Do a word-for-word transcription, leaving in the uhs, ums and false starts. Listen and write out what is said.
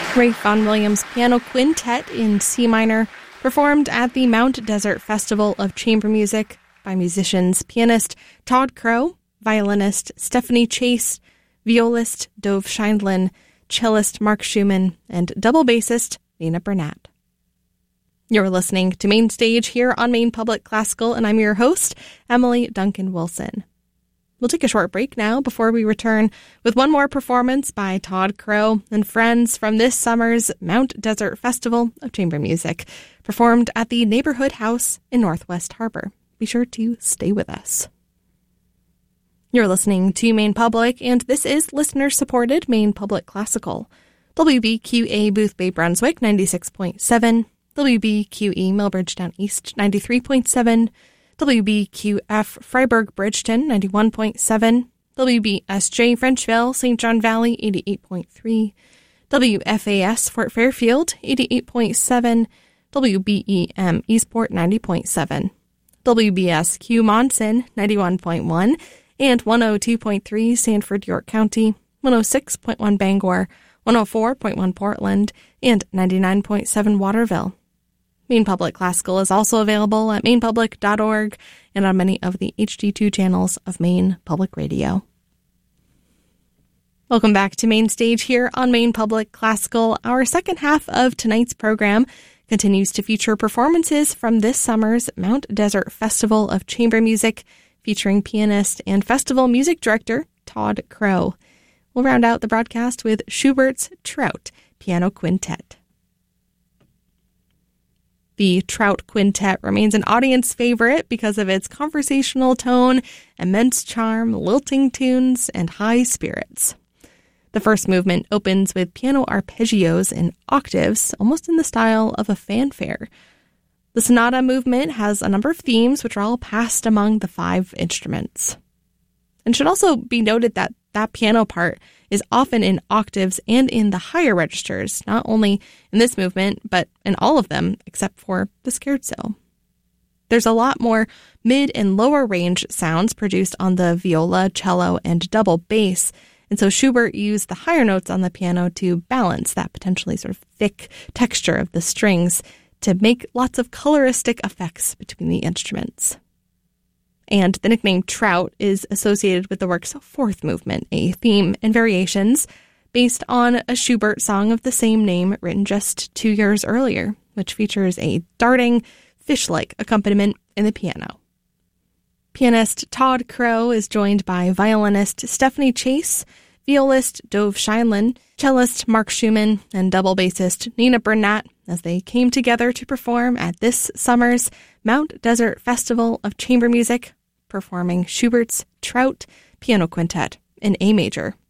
Ralph Vaughan Williams Piano Quintet in C minor, performed at the Mount Desert Festival of Chamber Music by musicians pianist Todd Crow, violinist Stephanie Chase, violist Dov Scheindlin, cellist Mark Schumann, and double bassist Nina Burnett. You're listening to Main Stage here on Maine Public Classical, and I'm your host, Emily Duncan Wilson. We'll take a short break now before we return with one more performance by Todd Crow and friends from this summer's Mount Desert Festival of Chamber Music, performed at the Neighborhood House in Northwest Harbor. Be sure to stay with us. You're listening to Maine Public, and this is listener-supported Maine Public Classical. W B Q A Boothbay Brunswick ninety-six point seven, W B Q E Millbridge Down East ninety-three point seven, W B Q F Freiburg Bridgeton ninety-one point seven, W B S J Frenchville Saint John Valley eighty-eight point three, W F A S Fort Fairfield eighty-eight point seven, W B E M Eastport ninety point seven, W B S Q Monson ninety-one point one, and one oh two point three Sanford York County, one oh six point one Bangor, one oh four point one Portland, and ninety-nine point seven Waterville. Maine Public Classical is also available at maine public dot org and on many of the H D two channels of Maine Public Radio. Welcome back to Main Stage here on Maine Public Classical. Our second half of tonight's program continues to feature performances from this summer's Mount Desert Festival of Chamber Music, featuring pianist and festival music director Todd Crow. We'll round out the broadcast with Schubert's Trout Piano Quintet. The Trout Quintet remains an audience favorite because of its conversational tone, immense charm, lilting tunes, and high spirits. The first movement opens with piano arpeggios in octaves, almost in the style of a fanfare. The sonata movement has a number of themes which are all passed among the five instruments. And should also be noted that that piano part is often in octaves and in the higher registers, not only in this movement, but in all of them, except for the scherzo. There's a lot more mid and lower range sounds produced on the viola, cello, and double bass, and so Schubert used the higher notes on the piano to balance that potentially sort of thick texture of the strings to make lots of coloristic effects between the instruments. And the nickname Trout is associated with the work's fourth movement, a theme and variations based on a Schubert song of the same name written just two years earlier, which features a darting, fish-like accompaniment in the piano. Pianist Todd Crow is joined by violinist Stephanie Chase, violist Dov Scheindlin, cellist Mark Schumann, and double bassist Nina Burnett as they came together to perform at this summer's Mount Desert Festival of Chamber Music, performing Schubert's Trout Piano Quintet in A major.